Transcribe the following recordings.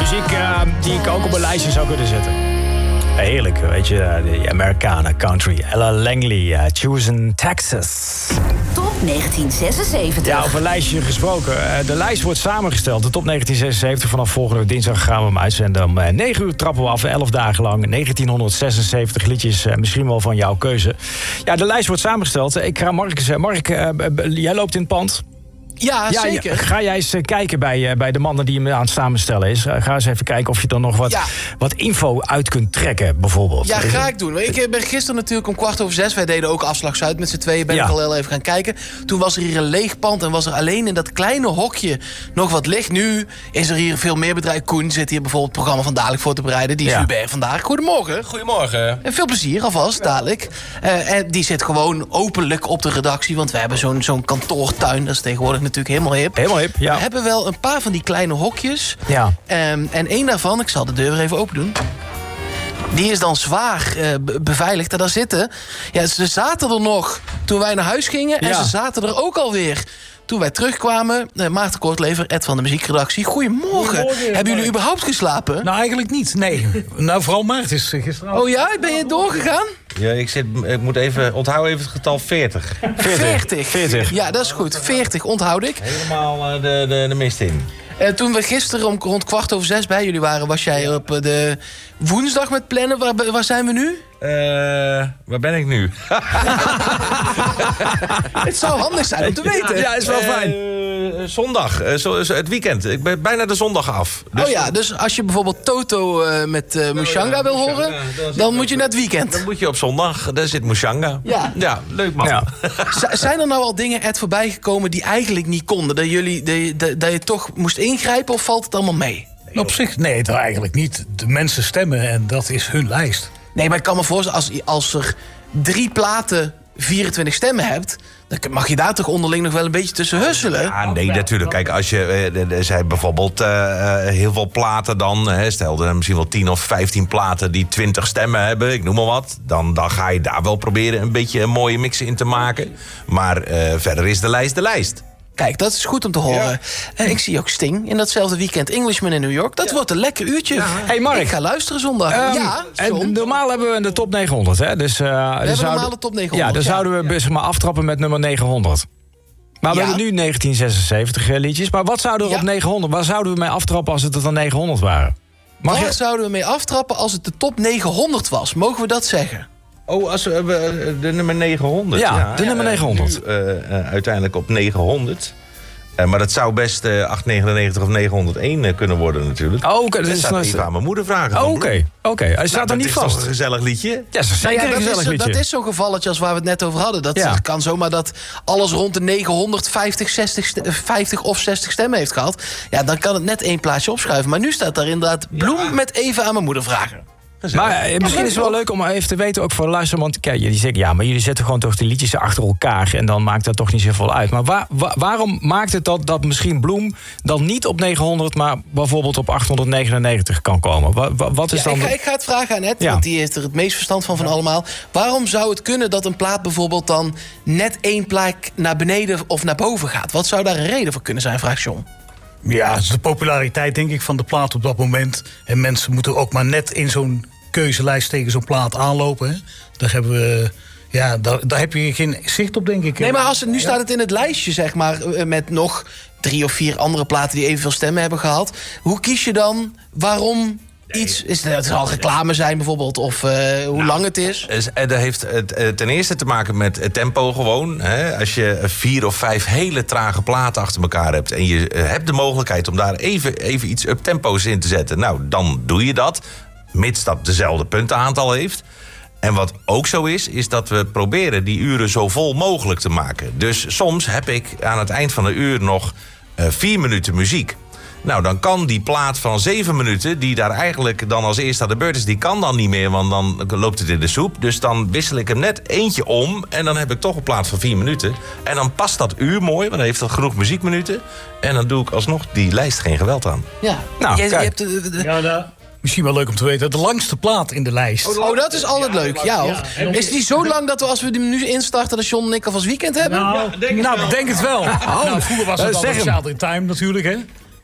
muziek die ik ook op een lijstje zou kunnen zetten. Heerlijk, weet je, de Americana country. Ella Langley, Choosing Texas. Top 1976. Ja, op een lijstje gesproken. De lijst wordt samengesteld. De top 1976. Vanaf volgende week dinsdag gaan we hem uitzenden. Om 9 uur trappen we af, 11 dagen lang. 1976 liedjes, misschien wel van jouw keuze. Ja, de lijst wordt samengesteld. Ik ga Mark zeggen. Mark, jij loopt in het pand. Ja, zeker. Ga jij eens kijken bij de mannen die hem aan het samenstellen is. Ga eens even kijken of je dan nog wat info uit kunt trekken, bijvoorbeeld. Ja, ga ik doen. Ik ben gisteren natuurlijk om 5:15. Wij deden ook Afslag Zuid met z'n tweeën. Ben ik al heel even gaan kijken. Toen was er hier een leeg pand en was er alleen in dat kleine hokje nog wat licht. Nu is er hier veel meer bedrijf. Koen zit hier bijvoorbeeld het programma van dadelijk voor te bereiden. Die is Hubert vandaag. Goedemorgen. Goedemorgen. En veel plezier alvast, dadelijk. En die zit gewoon openlijk op de redactie. Want we hebben zo'n kantoortuin. Dat is tegenwoordig natuurlijk helemaal hip. Helemaal hip, ja. We hebben wel een paar van die kleine hokjes. Ja. En één daarvan, ik zal de deur even open doen. Die is dan zwaar beveiligd. En daar zitten... Ja, ze zaten er nog toen wij naar huis gingen. En ze zaten er ook alweer toen wij terugkwamen. Maarten Kortlever, Ed van de muziekredactie. Goedemorgen. Hebben jullie überhaupt geslapen? Nou, eigenlijk niet, nee. Nou, vooral Maarten is gisteravond. Oh ja? Ben je doorgegaan? Ja, ik moet even... Onthoud even het getal 40. 40. Ja, dat is goed. 40 onthoud ik. Helemaal de mist in. Toen we gisteren om rond 5:15 bij jullie waren... was jij op de woensdag met plannen. Waar zijn we nu? Waar ben ik nu? Het zou handig zijn om te weten. Ja, is wel fijn. Zondag, het weekend. Ik ben bijna de zondag af. Dus dus als je bijvoorbeeld Toto met Mushanga wil horen... dan moet je naar het weekend. Dan moet je op zondag, daar zit Mushanga. Ja, leuk man. Ja. Zijn er nou al dingen, Ed, voorbij gekomen die eigenlijk niet konden? Dat je toch moest ingrijpen of valt het allemaal mee? Op zich, nee, dat eigenlijk niet. De mensen stemmen en dat is hun lijst. Nee, maar ik kan me voorstellen, als er 3 platen 24 stemmen hebt... dan mag je daar toch onderling nog wel een beetje tussen husselen? Ja, nee, natuurlijk. Kijk, als je... er zijn bijvoorbeeld heel veel platen dan... stel er misschien wel 10 of 15 platen die 20 stemmen hebben... ik noem maar wat. Dan ga je daar wel proberen een beetje een mooie mix in te maken. Maar verder is de lijst de lijst. Kijk, dat is goed om te horen. En ik zie ook Sting in datzelfde weekend. Englishman in New York. Dat wordt een lekker uurtje. Ja. Hey Mark. Ik ga luisteren zondag. En normaal hebben we de top 900, hè? Dus, we hebben normaal de top 900. Ja, dan zouden we zeg maar aftrappen met nummer 900. Maar we hebben nu 1976 liedjes. Maar wat zouden we op 900... Waar zouden we mee aftrappen als het er dan 900 waren? Waar zouden we mee aftrappen als het de top 900 was? Mogen we dat zeggen? Oh, als we de nummer 900. Ja, de nummer 900. Nu, uiteindelijk op 900. Maar dat zou best 899 of 901 kunnen worden natuurlijk. Oh, oké. Dat staat even aan mijn moeder vragen. Oké. Hij staat er niet vast. Dat is toch een gezellig liedje? Ja, dat is zeker een gezellig liedje. Dat is zo'n gevalletje als waar we het net over hadden. Dat kan zomaar dat alles rond de 950 of 60 stemmen heeft gehad. Ja, dan kan het net 1 plaatsje opschuiven. Maar nu staat daar inderdaad Bloem met even aan mijn moeder vragen. Maar misschien is het wel leuk om even te weten, ook voor de luisteraar. Want kijk, jullie zeggen, maar jullie zetten gewoon toch de liedjes achter elkaar. En dan maakt dat toch niet zoveel uit. Maar waarom maakt het dat misschien Bloem dan niet op 900... maar bijvoorbeeld op 899 kan komen? Wat is dan... Ik ga het vragen aan Ed, want die heeft er het meest verstand van allemaal. Waarom zou het kunnen dat een plaat bijvoorbeeld dan net 1 plaat naar beneden of naar boven gaat? Wat zou daar een reden voor kunnen zijn, vraagt John? Ja, het is de populariteit, denk ik, van de plaat op dat moment. En mensen moeten ook maar net in zo'n keuzelijst tegen zo'n plaat aanlopen. Hè. Daar hebben we... Ja, daar heb je geen zicht op, denk ik. Nee, maar nu staat het in het lijstje, zeg maar... met nog 3 of 4 andere platen die evenveel stemmen hebben gehad. Hoe kies je dan waarom... Het zal reclame zijn bijvoorbeeld, of hoe lang het is? Dat heeft ten eerste te maken met het tempo gewoon. Hè. Als je 4 of 5 hele trage platen achter elkaar hebt... en je hebt de mogelijkheid om daar even iets up-tempo's in te zetten... nou, dan doe je dat, mits dat dezelfde puntenaantal heeft. En wat ook zo is dat we proberen die uren zo vol mogelijk te maken. Dus soms heb ik aan het eind van de uur nog 4 minuten muziek. Nou, dan kan die plaat van 7 minuten... die daar eigenlijk dan als eerste aan de beurt is... die kan dan niet meer, want dan loopt het in de soep. Dus dan wissel ik hem net eentje om... en dan heb ik toch een plaat van 4 minuten. En dan past dat uur mooi, want dan heeft dat genoeg muziekminuten. En dan doe ik alsnog die lijst geen geweld aan. Ja, nou, je hebt misschien wel leuk om te weten, de langste plaat in de lijst. Oh, dat is altijd leuk. Ja, hoor. Is die zo lang dat we als we die nu instarten... dat John en ik alvast weekend hebben? Nou, denk het wel. Vroeger was het al Child in Time natuurlijk, hè?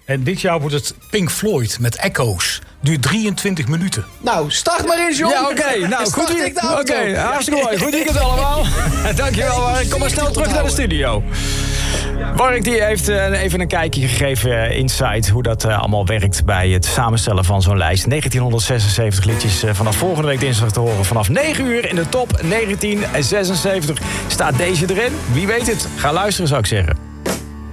En dit jaar wordt het Pink Floyd met Echoes. Duurt 23 minuten. Nou, start maar in, John. Ja, oké. Nou, goed weekend. Oké, hartstikke mooi. Goed weekend allemaal. Dankjewel, Mark. Kom maar snel terug naar de studio. Mark die heeft even een kijkje gegeven inside hoe dat allemaal werkt bij het samenstellen van zo'n lijst. 1976 liedjes vanaf volgende week dinsdag te horen. Vanaf 9 uur in de top 1976 staat deze erin. Wie weet het? Ga luisteren, zou ik zeggen.